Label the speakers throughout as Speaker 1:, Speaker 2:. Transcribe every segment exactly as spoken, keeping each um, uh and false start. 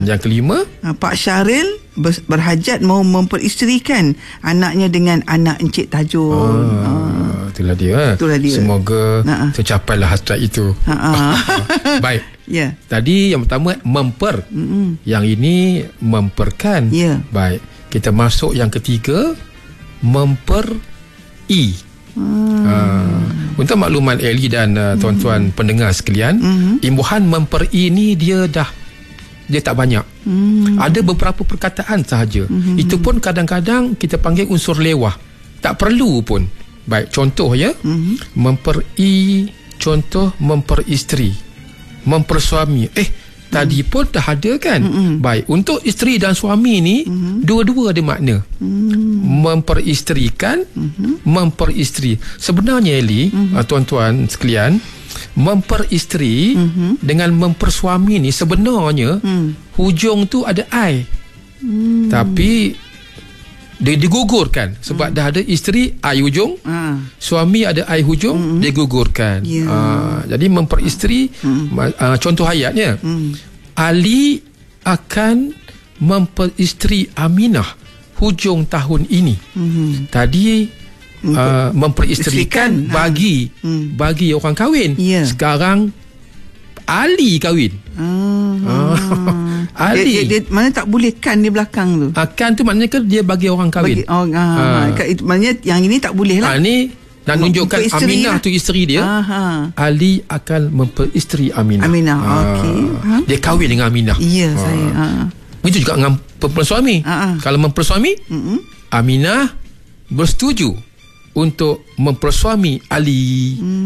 Speaker 1: Yang kelima,
Speaker 2: Pak Syaril ber- berhajat mau memperisterikan anaknya dengan anak Encik Tajul.
Speaker 1: ah, ah. Itulah dia.
Speaker 2: Itulah dia.
Speaker 1: Semoga
Speaker 2: Ha-ha.
Speaker 1: tercapailah hasrat itu. Baik.
Speaker 2: Ya.
Speaker 1: Tadi yang pertama memper.
Speaker 2: Mm-mm.
Speaker 1: Yang ini memperkan.
Speaker 2: Ya.
Speaker 1: Baik. Kita masuk yang ketiga, memperi.
Speaker 2: Hmm.
Speaker 1: Uh, untuk makluman Ellie dan uh, tuan-tuan hmm. pendengar sekalian, hmm. imbuhan memperi ni dia dah dia tak banyak. Hmm. Ada beberapa perkataan sahaja. Hmm. Itu pun kadang-kadang kita panggil unsur lewah. Tak perlu pun. Baik, contoh ya. Hmm. Memperi, contoh memperisteri, mempersuami. Eh, hmm. tadi pun dah ada kan? Hmm. Baik, untuk isteri dan suami ni hmm. dua-dua ada makna. Hmm. Memperisterikan, hmm. memperisteri. Sebenarnya Eli, hmm. tuan-tuan sekalian, memperisteri mm-hmm. dengan mempersuami ni sebenarnya mm. hujung tu ada I, mm. tapi dia digugurkan sebab mm. dah ada isteri I hujung, ah. suami ada I hujung, mm-hmm. digugurkan. Yeah. Uh, jadi memperisteri, mm. uh, contoh ayatnya, mm. Ali akan memperisteri Aminah hujung tahun ini. Mm-hmm. Tadi Uh, memperisterikan bagi hmm. bagi orang kahwin. Yeah. Sekarang Ali kahwin. Uh, uh, Ali.
Speaker 2: Dia, dia, dia, mana tak boleh kan di belakang tu.
Speaker 1: Uh, kan tu maknanya kan dia bagi orang kahwin. Bagi, oh, uh, uh,
Speaker 2: itu maknanya yang ini tak boleh lah.
Speaker 1: Uh, ni nak menunjukkan Aminah lah. Tu isteri dia. Uh-huh. Ali akan memperisteri Aminah. Aminah. Uh, okey. Huh? Dia kahwin dengan Aminah.
Speaker 2: Ya, yeah, uh. saya. Uh.
Speaker 1: Itu juga dengan mempersuami. Uh-huh. Kalau mempersuami, uh-huh. Aminah bersetuju untuk mempersuami Ali. Hmm.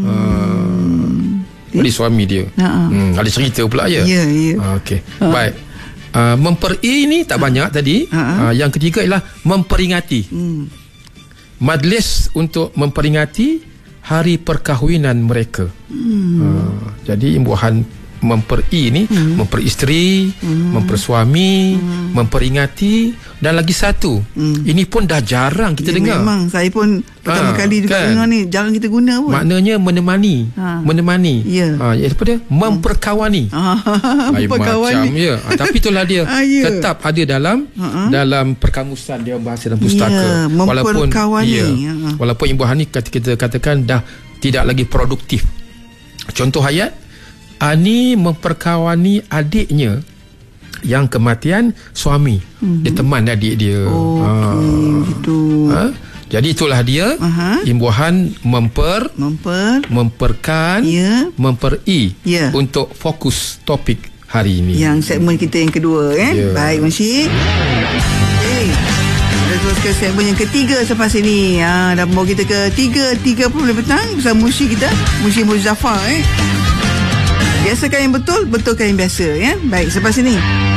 Speaker 1: Uh, Ali suami dia. Uh-uh. Hmm, ada cerita pula ya.
Speaker 2: Ya, ya.
Speaker 1: Okey. Uh. Baik. Uh, memperi ni tak banyak tadi. Uh-uh. Uh, yang ketiga ialah memperingati. Hmm. Majlis untuk memperingati hari perkahwinan mereka. Hmm. Uh, jadi imbuhan memperi ni hmm. memperisteri, hmm. mempersuami, hmm. memperingati dan lagi satu. Hmm. Ini pun dah jarang kita ya, dengar.
Speaker 2: Memang saya pun pertama ha, kali juga kan? dengar ni, jarang kita guna pun.
Speaker 1: Maknanya menemani, ha. menemani. Ya. Ha, iaitu dia memperkawani. Ha. Macam ya. Ha, tapi itulah dia ha, ya. tetap ada dalam ha. dalam perkamusan dia bahasa dan pustaka.
Speaker 2: Ya,
Speaker 1: walaupun ya,
Speaker 2: ha.
Speaker 1: walaupun imbuhan ni kita katakan dah tidak lagi produktif. Contoh ayat, Ani memperkawani adiknya yang kematian suami. Mm-hmm. Dia teman adik dia. Oh, ha. Okay, ha? Jadi itulah dia. Aha. Imbuhan memper, memper, memperkan, yeah. memperi yeah. untuk fokus topik hari ini.
Speaker 2: Yang segmen kita yang kedua eh. Yeah. Baik Musyik. Okay. Kita teruskan segmen yang ketiga selepas ini. Ha, dah bawa kita ke tiga tiga puluh petang bersama Musyik kita, Musyik Muzaffar eh. Biasakan yang betul, betulkan yang biasa ya. Baik, selepas ini